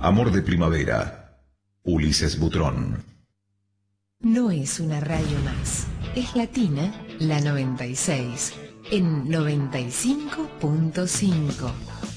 Amor de primavera. Ulises Butrón. No es una radio más. Es Latina, la 96, en 95.5.